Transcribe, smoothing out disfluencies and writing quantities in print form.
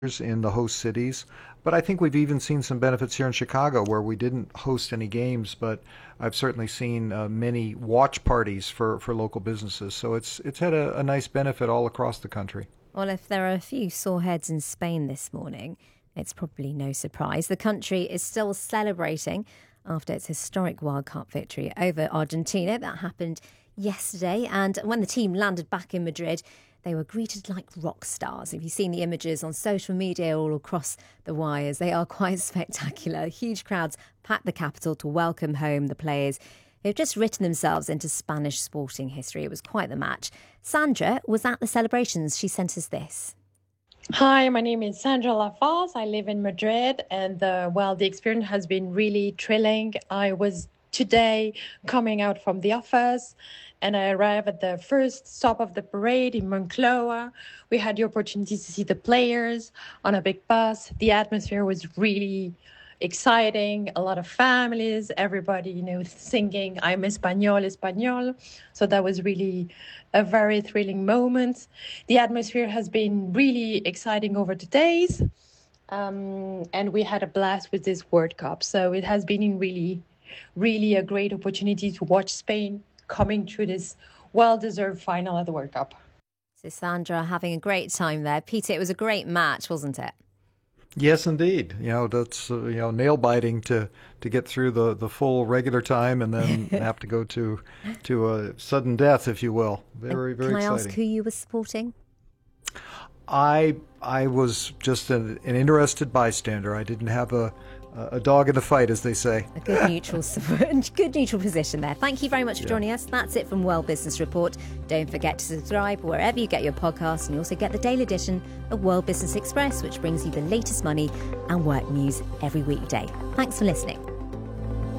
in the host cities. But I think we've even seen some benefits here in Chicago where we didn't host any games, but I've certainly seen many watch parties for local businesses. So it's had a nice benefit all across the country. Well, if there are a few sore heads in Spain this morning, it's probably no surprise. The country is still celebrating after its historic World Cup victory over Argentina. That happened yesterday. And when the team landed back in Madrid, they were greeted like rock stars. If you've seen the images on social media all across the wires, they are quite spectacular. Huge crowds packed the capital to welcome home the players who've just written themselves into Spanish sporting history. It was quite the match. Sandra was at the celebrations. She sent us this. Hi, my name is Sandra Lafaz. I live in Madrid, and the experience has been really thrilling. I was today coming out from the office, and I arrived at the first stop of the parade in Moncloa. We had the opportunity to see the players on a big bus. The atmosphere was really exciting. A lot of families, everybody, singing "I'm Español, Español." So that was really a very thrilling moment. The atmosphere has been really exciting over the days. And we had a blast with this World Cup. So it has been really a great opportunity to watch Spain coming through this well-deserved final at the World Cup. So Sandra having a great time there. Peter, it was a great match, wasn't it? Yes, indeed. That's nail biting to get through the full regular time and then have to go to a sudden death, if you will. Very Can I exciting. ask who you were supporting? I was just an interested bystander. I didn't have a dog in the fight, as they say. A good neutral good neutral position there. Thank you very much for joining us. That's it from World Business Report. Don't forget to subscribe wherever you get your podcasts, and you also get the daily edition of World Business Express, which brings you the latest money and work news every weekday. Thanks for listening.